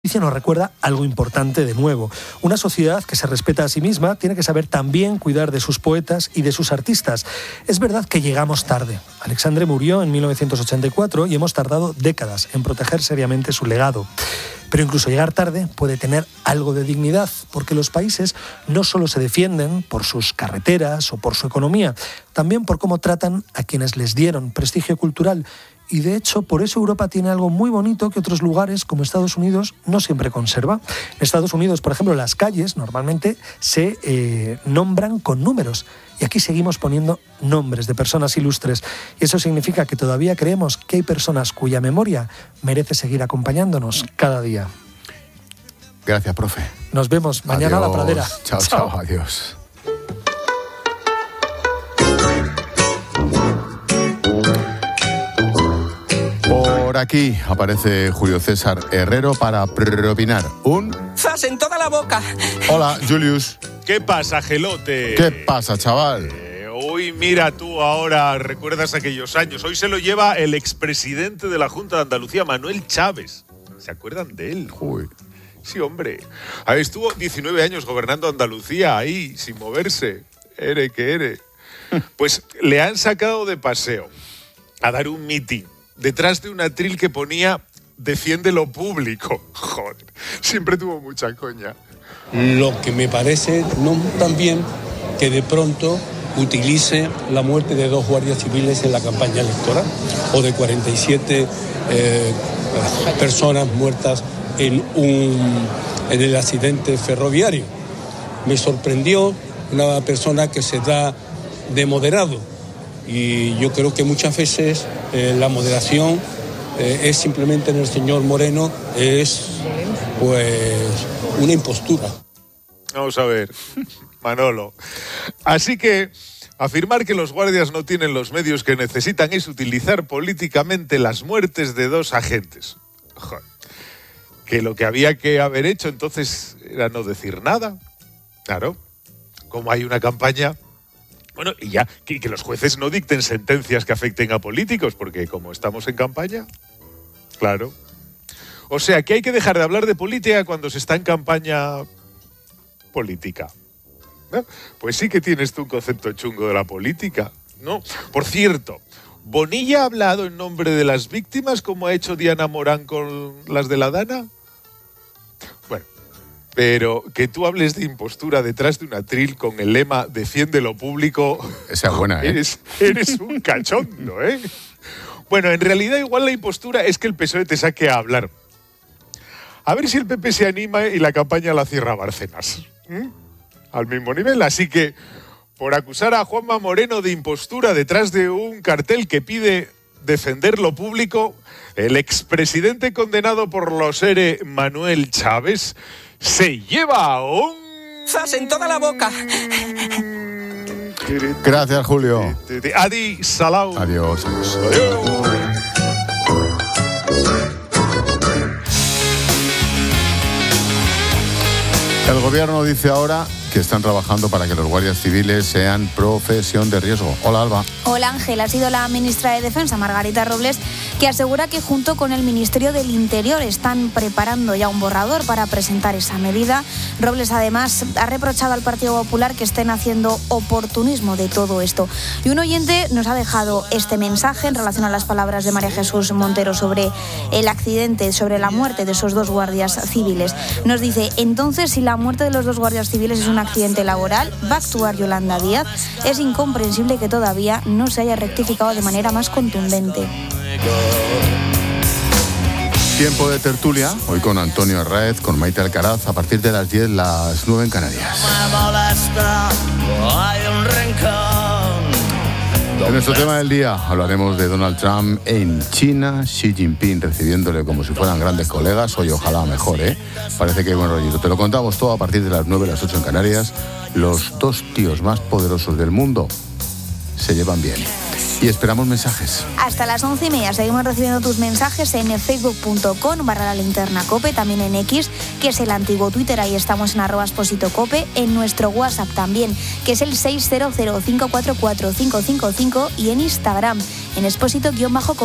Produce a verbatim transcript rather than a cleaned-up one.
Nos recuerda algo importante de nuevo. Una sociedad que se respeta a sí misma tiene que saber también cuidar de sus poetas y de sus artistas. Es verdad que llegamos tarde. Alexandre murió en mil novecientos ochenta y cuatro y hemos tardado décadas en proteger seriamente su legado. Pero incluso llegar tarde puede tener algo de dignidad, porque los países no solo se defienden por sus carreteras o por su economía, también por cómo tratan a quienes les dieron prestigio cultural. Y de hecho, por eso Europa tiene algo muy bonito que otros lugares, como Estados Unidos, no siempre conserva. En Estados Unidos, por ejemplo, las calles normalmente se eh, nombran con números. Y aquí seguimos poniendo nombres de personas ilustres. Y eso significa que todavía creemos que hay personas cuya memoria merece seguir acompañándonos cada día. Gracias, profe. Nos vemos mañana Adiós. a la pradera. Chao, chao, chao, adiós. Por aquí aparece Julio César Herrero para propinar un... ¡Zas en toda la boca! Hola, Julius. ¿Qué pasa, gelote? ¿Qué pasa, chaval? Eh, hoy, mira, tú ahora recuerdas aquellos años. Hoy se lo lleva el expresidente de la Junta de Andalucía, Manuel Chávez. ¿Se acuerdan de él? Uy. Sí, hombre. A ver, estuvo diecinueve años gobernando Andalucía ahí, sin moverse. Ere que ere. Pues le han sacado de paseo a dar un mitin detrás de un atril que ponía "defiende lo público". Joder, siempre tuvo mucha coña. Lo que me parece no tan bien que de pronto utilice la muerte de dos guardias civiles en la campaña electoral o de cuarenta y siete eh, personas muertas en, un, en el accidente ferroviario. Me sorprendió una persona que se da de moderado y yo creo que muchas veces eh, la moderación eh, es simplemente en el señor Moreno, es pues una impostura. Vamos a ver, Manolo. Así que afirmar que los guardias no tienen los medios que necesitan es utilizar políticamente las muertes de dos agentes. Joder. Que lo que había que haber hecho entonces era no decir nada. Claro, como hay una campaña... Bueno, y ya, que, que los jueces no dicten sentencias que afecten a políticos, porque como estamos en campaña, claro. O sea, que hay que dejar de hablar de política cuando se está en campaña política. ¿No? Pues sí que tienes tú un concepto chungo de la política, ¿no? Por cierto, ¿Bonilla ha hablado en nombre de las víctimas como ha hecho Diana Morán con las de la Dana? Bueno, pero que tú hables de impostura detrás de un atril con el lema "defiende lo público", esa es buena, ¿eh? Eres, eres un cachondo, ¿eh? Bueno, en realidad igual la impostura es que el P S O E te saque a hablar. A ver si el P P se anima y la campaña la cierra Bárcenas. ¿Mm? Al mismo nivel. Así que, por acusar a Juanma Moreno de impostura detrás de un cartel que pide defender lo público, el expresidente condenado por los ERE, Manuel Chávez, se lleva un... ¡Zas en toda la boca! Gracias, Julio. Adi, salau. Adiós, adiós. Adiós. El gobierno dice ahora que están trabajando para que los guardias civiles sean profesión de riesgo. Hola, Alba. Hola, Ángel. Ha sido la ministra de Defensa, Margarita Robles, que asegura que junto con el Ministerio del Interior están preparando ya un borrador para presentar esa medida. Robles, además, ha reprochado al Partido Popular que estén haciendo oportunismo de todo esto. Y un oyente nos ha dejado este mensaje en relación a las palabras de María Jesús Montero sobre el accidente, sobre la muerte de esos dos guardias civiles. Nos dice: entonces, si la muerte de los dos guardias civiles es una accidente laboral, va a actuar Yolanda Díaz. Es incomprensible que todavía no se haya rectificado de manera más contundente. Tiempo de tertulia, hoy con Antonio Arraez, con Maite Alcaraz, a partir de las diez, las nueve en Canarias. En nuestro tema del día hablaremos de Donald Trump en China, Xi Jinping recibiéndole como si fueran grandes colegas. Hoy ojalá mejor, ¿eh? Parece que hay buen rollito. Te lo contamos todo a partir de las nueve, las ocho en Canarias. Los dos tíos más poderosos del mundo se llevan bien. Y esperamos mensajes. Hasta las once y media seguimos recibiendo tus mensajes en facebook punto com barra la linterna cope, también en X, que es el antiguo Twitter, ahí estamos en arroba Exposito Cope, en nuestro WhatsApp también, que es el seis cero cero cinco cuatro cuatro cinco cinco cinco, y en Instagram, en Exposito-Cope.